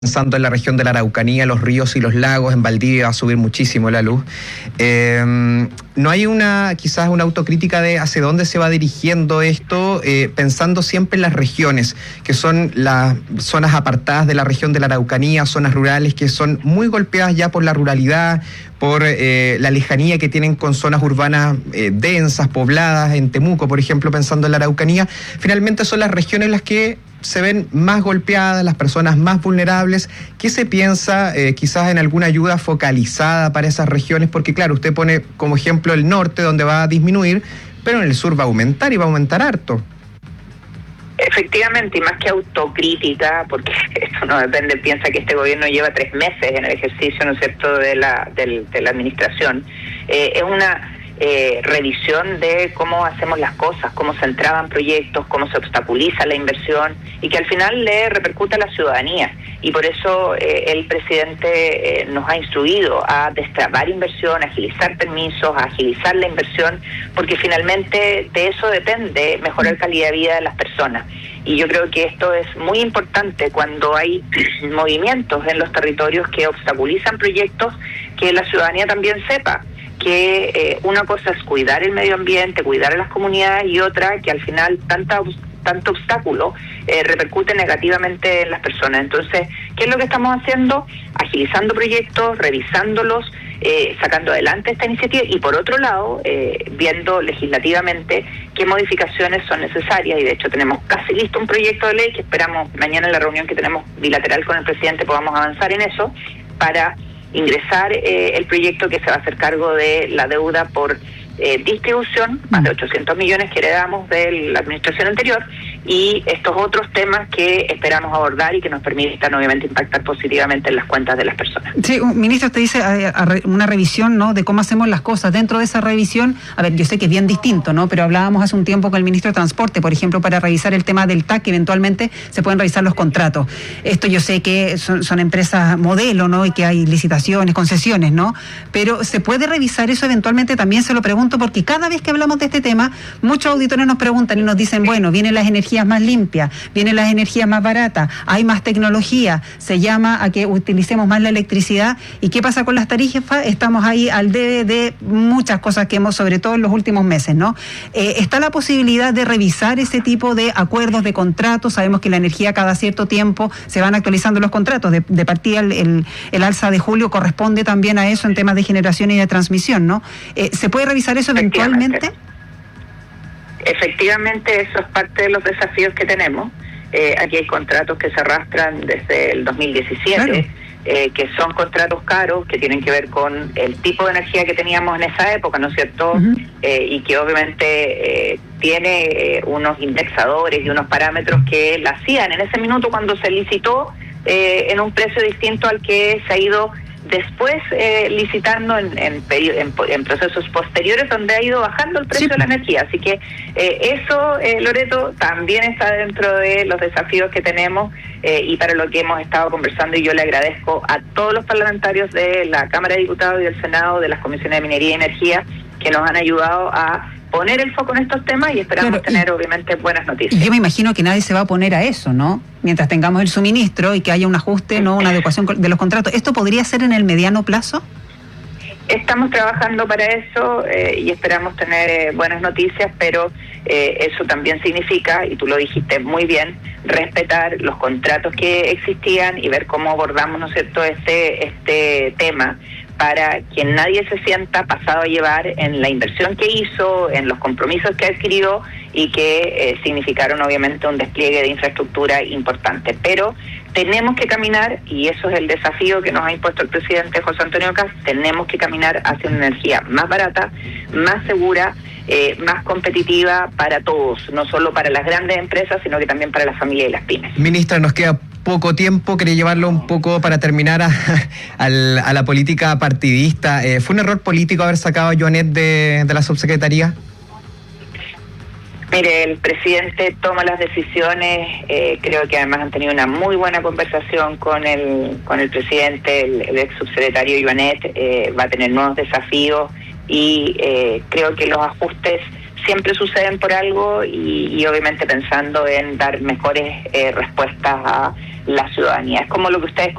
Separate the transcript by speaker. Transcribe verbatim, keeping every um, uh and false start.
Speaker 1: Pensando en la región de la Araucanía, los ríos y los lagos, en Valdivia va a subir muchísimo la luz. Eh, ¿No hay una, quizás una autocrítica de hacia dónde se va dirigiendo esto, eh, pensando siempre en las regiones, que son las zonas apartadas de la región de la Araucanía, zonas rurales que son muy golpeadas ya por la ruralidad, por eh, la lejanía que tienen con zonas urbanas eh, densas, pobladas, en Temuco, por ejemplo, pensando en la Araucanía? Finalmente son las regiones las que se ven más golpeadas, las personas más vulnerables. ¿Qué se piensa eh, quizás en alguna ayuda focalizada para esas regiones? Porque claro, usted pone como ejemplo el norte, donde va a disminuir, pero en el sur va a aumentar y va a aumentar harto.
Speaker 2: Efectivamente, y más que autocrítica, porque esto no depende, piensa que este gobierno lleva tres meses en el ejercicio, ¿no es cierto?, de la, de, de la administración. Eh, es una eh, revisión de cómo hacemos las cosas, cómo se entraban proyectos, cómo se obstaculiza la inversión y que al final le repercute a la ciudadanía. Y por eso eh, el presidente eh, nos ha instruido a destrabar inversión, a agilizar permisos, a agilizar la inversión, porque finalmente de eso depende mejorar calidad de vida de las personas. Y yo creo que esto es muy importante cuando hay movimientos en los territorios que obstaculizan proyectos, que la ciudadanía también sepa que eh, una cosa es cuidar el medio ambiente, cuidar a las comunidades, y otra que al final tanta tanto obstáculo eh, repercute negativamente en las personas. Entonces, ¿qué es lo que estamos haciendo? Agilizando proyectos, revisándolos, eh, sacando adelante esta iniciativa y por otro lado, eh, viendo legislativamente qué modificaciones son necesarias, y de hecho tenemos casi listo un proyecto de ley que esperamos mañana en la reunión que tenemos bilateral con el presidente podamos avanzar en eso para ingresar eh, el proyecto que se va a hacer cargo de la deuda por Eh, distribución, más de ochocientos millones que heredamos de la administración anterior, y estos otros temas que esperamos abordar y que nos permitan obviamente impactar positivamente en las cuentas de las personas.
Speaker 3: Sí, ministro, usted dice a, a re, una revisión, ¿no?, de cómo hacemos las cosas. Dentro de esa revisión, a ver, yo sé que es bien distinto, ¿no?, pero hablábamos hace un tiempo con el ministro de Transporte, por ejemplo, para revisar el tema del T A C, que eventualmente se pueden revisar los contratos. Esto yo sé que son, son empresas modelo, ¿no?, y que hay licitaciones, concesiones, ¿no?, pero ¿se puede revisar eso eventualmente? También se lo pregunto porque cada vez que hablamos de este tema, muchos auditores nos preguntan y nos dicen, bueno, vienen las energías más limpias, vienen las energías más baratas, hay más tecnología, se llama a que utilicemos más la electricidad. ¿Y qué pasa con las tarifas? Estamos ahí al debe de muchas cosas que hemos, sobre todo en los últimos meses, ¿no? Eh, ¿Está la posibilidad de revisar ese tipo de acuerdos, de contratos? Sabemos que la energía cada cierto tiempo se van actualizando los contratos. De, de partida el, el, el alza de julio corresponde también a eso en temas de generación y de transmisión, ¿no? Eh, ¿Se puede revisar eso eventualmente? Efectivamente.
Speaker 2: Efectivamente, eso es parte de los desafíos que tenemos. Eh, aquí hay contratos que se arrastran desde el dos mil diecisiete, claro. eh, que son contratos caros, que tienen que ver con el tipo de energía que teníamos en esa época, ¿no es cierto? Uh-huh. eh, y que obviamente eh, tiene eh, unos indexadores y unos parámetros que la hacían en ese minuto cuando se licitó eh, en un precio distinto al que se ha ido después eh, licitando en, en, en, en procesos posteriores donde ha ido bajando el precio sí. de la energía. Así que eh, eso, eh, Loreto, también está dentro de los desafíos que tenemos eh, y para lo que hemos estado conversando, y yo le agradezco a todos los parlamentarios de la Cámara de Diputados y del Senado, de las comisiones de Minería y Energía, que nos han ayudado a poner el foco en estos temas y esperamos claro, tener y, obviamente buenas noticias.
Speaker 3: Y yo me imagino que nadie se va a oponer a eso, ¿no? Mientras tengamos el suministro y que haya un ajuste, no una adecuación de los contratos. ¿Esto podría ser en el mediano plazo?
Speaker 2: Estamos trabajando para eso eh, y esperamos tener eh, buenas noticias, pero eh, eso también significa, y tú lo dijiste muy bien, respetar los contratos que existían y ver cómo abordamos, ¿no es cierto?, este, este tema, para que nadie se sienta pasado a llevar en la inversión que hizo, en los compromisos que adquirió y que eh, significaron obviamente un despliegue de infraestructura importante. Pero tenemos que caminar, y eso es el desafío que nos ha impuesto el presidente José Antonio Kast, tenemos que caminar hacia una energía más barata, más segura, eh, más competitiva para todos, no solo para las grandes empresas, sino que también para las familias y las pymes.
Speaker 1: Ministra, nos queda poco tiempo, quería llevarlo un poco para terminar a, a, a la política partidista. Eh, ¿Fue un error político haber sacado a Joanet de, de la subsecretaría?
Speaker 2: Mire, el presidente toma las decisiones, eh, creo que además han tenido una muy buena conversación con el con el presidente, el, el ex subsecretario Joanet, eh, va a tener nuevos desafíos y eh, creo que los ajustes siempre suceden por algo y, y obviamente pensando en dar mejores eh, respuestas a la ciudadanía. Es como lo que ustedes